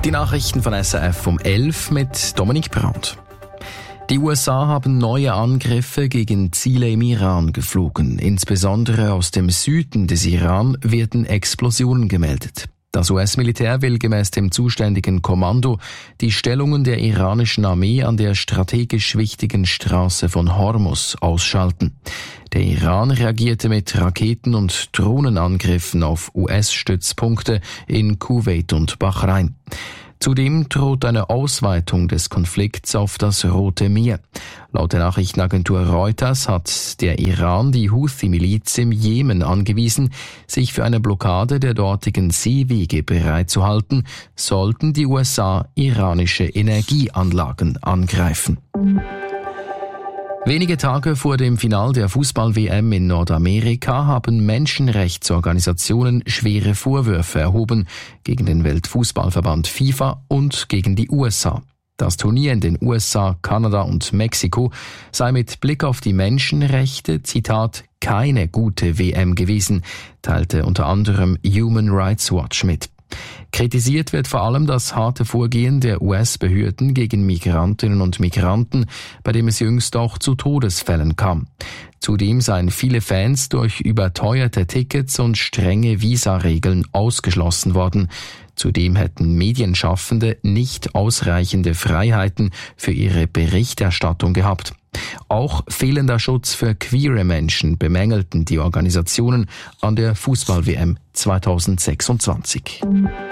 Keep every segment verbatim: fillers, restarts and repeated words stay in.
Die Nachrichten von S R F um elf mit Dominik Brandt. Die U S A haben neue Angriffe gegen Ziele im Iran geflogen. Insbesondere aus dem Süden des Iran werden Explosionen gemeldet. Das U S-Militär will gemäß dem zuständigen Kommando die Stellungen der iranischen Armee an der strategisch wichtigen Straße von Hormuz ausschalten. Der Iran reagierte mit Raketen- und Drohnenangriffen auf U S-Stützpunkte in Kuwait und Bahrain. Zudem droht eine Ausweitung des Konflikts auf das Rote Meer. Laut der Nachrichtenagentur Reuters hat der Iran die Houthi-Miliz im Jemen angewiesen, sich für eine Blockade der dortigen Seewege bereitzuhalten, sollten die U S A iranische Energieanlagen angreifen. Wenige Tage vor dem Final der Fußball-W M in Nordamerika haben Menschenrechtsorganisationen schwere Vorwürfe erhoben gegen den Weltfußballverband FIFA und gegen die U S A. Das Turnier in den U S A, Kanada und Mexiko sei mit Blick auf die Menschenrechte, Zitat, keine gute W M gewesen, teilte unter anderem Human Rights Watch mit. Kritisiert wird vor allem das harte Vorgehen der U S-Behörden gegen Migrantinnen und Migranten, bei dem es jüngst auch zu Todesfällen kam. Zudem seien viele Fans durch überteuerte Tickets und strenge Visaregeln ausgeschlossen worden. Zudem hätten Medienschaffende nicht ausreichende Freiheiten für ihre Berichterstattung gehabt. Auch fehlender Schutz für queere Menschen bemängelten die Organisationen an der Fußball-W M zweitausendsechsundzwanzig.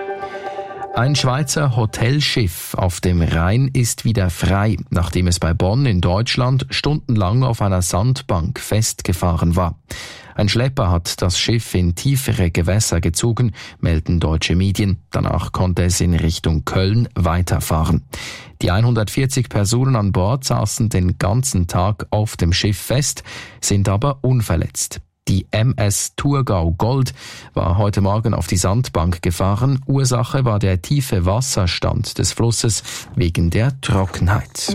Ein Schweizer Hotelschiff auf dem Rhein ist wieder frei, nachdem es bei Bonn in Deutschland stundenlang auf einer Sandbank festgefahren war. Ein Schlepper hat das Schiff in tiefere Gewässer gezogen, melden deutsche Medien. Danach konnte es in Richtung Köln weiterfahren. Die hundertvierzig Personen an Bord saßen den ganzen Tag auf dem Schiff fest, sind aber unverletzt. Die M S Thurgau Gold war heute Morgen auf die Sandbank gefahren. Ursache war der tiefe Wasserstand des Flusses wegen der Trockenheit.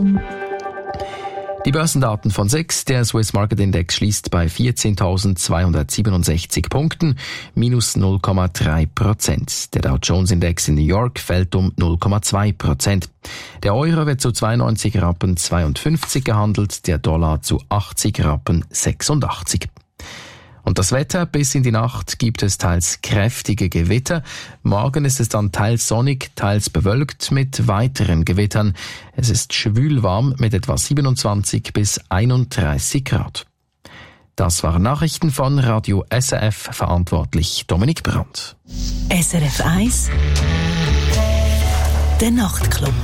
Die Börsendaten von SIX. Der Swiss Market Index schließt bei vierzehntausendzweihundertsiebenundsechzig Punkten, minus null Komma drei Prozent. Der Dow Jones Index in New York fällt um null Komma zwei Prozent. Der Euro wird zu zweiundneunzig Rappen zweiundfünfzig gehandelt, der Dollar zu achtzig Rappen sechsundachtzig. Und das Wetter, bis in die Nacht gibt es teils kräftige Gewitter. Morgen ist es dann teils sonnig, teils bewölkt mit weiteren Gewittern. Es ist schwül warm mit etwa siebenundzwanzig bis einunddreißig Grad. Das waren Nachrichten von Radio S R F, verantwortlich Dominik Brandt. S R F eins, der Nachtclub.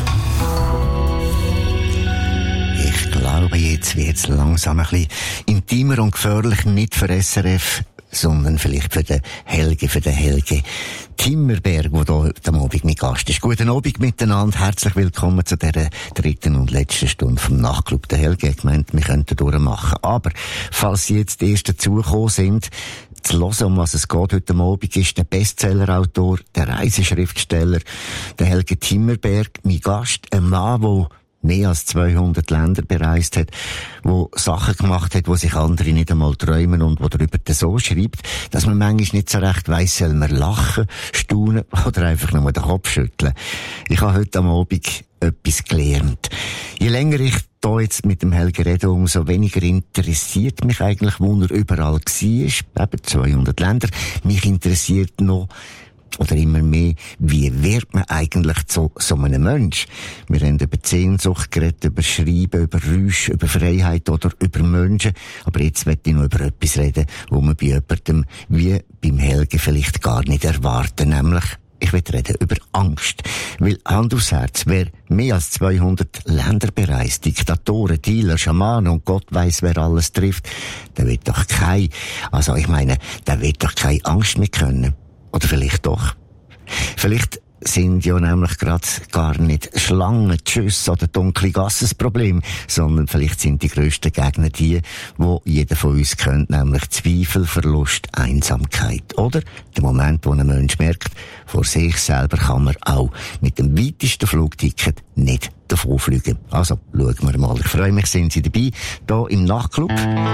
Ich glaube, jetzt wird es langsam ein bisschen intimer und gefährlich, nicht für S R F, sondern vielleicht für den Helge, für den Helge Timmerberg, der hier heute Abend mein Gast ist. Guten Abend miteinander, herzlich willkommen zu dieser dritten und letzten Stunde vom Nachtclub. Der Helge hat gemeint, wir könnten durchmachen. Aber, falls Sie jetzt die Ersten zugekommen sind, zu hören, um was es geht heute Abend, ist der Bestsellerautor, der Reiseschriftsteller, der Helge Timmerberg, mein Gast, ein Mann, der mehr als zweihundert Länder bereist hat, wo Sachen gemacht hat, wo sich andere nicht einmal träumen und wo darüber so schreibt, dass man manchmal nicht so recht weiss, soll man lachen, staunen oder einfach nur den Kopf schütteln. Ich habe heute am Abend etwas gelernt. Je länger ich da jetzt mit dem Helge rede, umso weniger interessiert mich eigentlich, wo er überall war. Eben zweihundert Länder. Mich interessiert noch, oder immer mehr, wie wird man eigentlich zu so einem Mensch? Wir haben über Sehnsucht geredet, über Schreiben, über Räusche, über Freiheit oder über Menschen. Aber jetzt möchte ich noch über etwas reden, wo man bei jemandem wie beim Helge vielleicht gar nicht erwarten, nämlich ich will reden über Angst. Weil Hand aufs Herz, wer mehr als zweihundert Länder bereist, Diktatoren, Dealer, Schamanen und Gott weiss, wer alles trifft, der wird doch kein, also ich meine, der wird doch keine Angst mehr können. Oder vielleicht doch. Vielleicht sind ja nämlich gerade gar nicht Schlangen, Tschüss oder dunkle Gassen das Problem, sondern vielleicht sind die grössten Gegner die, wo jeder von uns kennt, nämlich Zweifel, Verlust, Einsamkeit. Oder der Moment, wo ein Mensch merkt, vor sich selber kann man auch mit dem weitesten Flugticket nicht davonfliegen. Also, schauen wir mal. Ich freue mich, sind Sie dabei, hier im Nachtclub.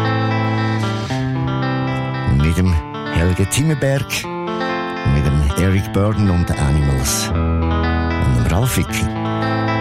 Mit dem Helge Timmerberg, mit dem Eric Burdon und den Animals und dem Vicky.